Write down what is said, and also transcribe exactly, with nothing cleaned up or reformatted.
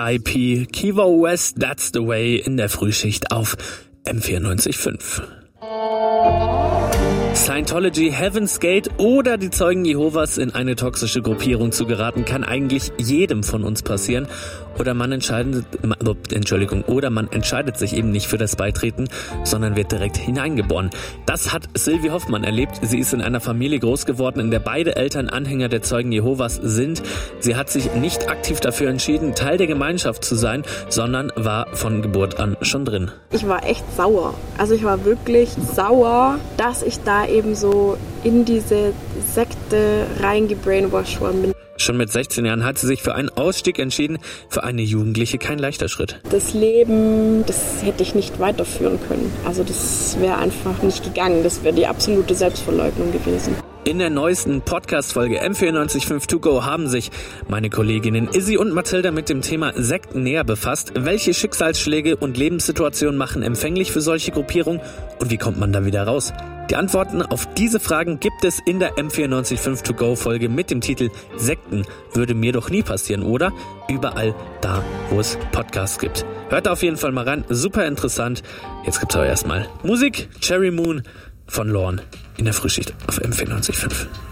I P, Kivo West, That's the Way in der Frühschicht auf M vierundneunzig Komma fünf. Scientology, Heaven's Gate oder die Zeugen Jehovas in eine toxische Gruppierung zu geraten, kann eigentlich jedem von uns passieren. Oder man entscheidet, Entschuldigung, oder man entscheidet sich eben nicht für das Beitreten, sondern wird direkt hineingeboren. Das hat Sylvie Hoffmann erlebt. Sie ist in einer Familie groß geworden, in der beide Eltern Anhänger der Zeugen Jehovas sind. Sie hat sich nicht aktiv dafür entschieden, Teil der Gemeinschaft zu sein, sondern war von Geburt an schon drin. Ich war echt sauer. Also ich war wirklich sauer, dass ich da eben so in diese Sekte reingebrainwashed worden bin. Schon mit sechzehn Jahren hat sie sich für einen Ausstieg entschieden. Für eine Jugendliche kein leichter Schritt. Das Leben, das hätte ich nicht weiterführen können. Also das wäre einfach nicht gegangen. Das wäre die absolute Selbstverleugnung gewesen. In der neuesten Podcast-Folge M vierundneunzig Komma fünf To Go haben sich meine Kolleginnen Izzy und Mathilda mit dem Thema Sekten näher befasst. Welche Schicksalsschläge und Lebenssituationen machen empfänglich für solche Gruppierungen und wie kommt man da wieder raus? Die Antworten auf diese Fragen gibt es in der M vierundneunzig Komma fünf To Go Folge mit dem Titel Sekten würde mir doch nie passieren, oder? Überall da, wo es Podcasts gibt. Hört da auf jeden Fall mal rein, super interessant. Jetzt gibt's aber erstmal Musik, Cherry Moon von Lorne in der Frühschicht auf M vierundneunzig Komma fünf.